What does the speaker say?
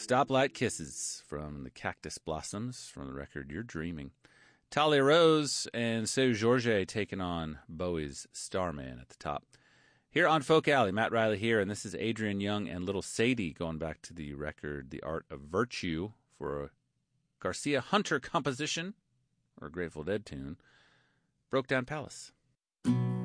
Stoplight Kisses from the Cactus Blossoms from the record You're Dreaming. Talia Rose and Seu Jorge taking on Bowie's Starman at the top. Here on Folk Alley, Matt Riley here, and this is Adrian Young and Little Sadie going back to the record The Art of Virtue for a Garcia Hunter composition, or a Grateful Dead tune, Broke Down Palace.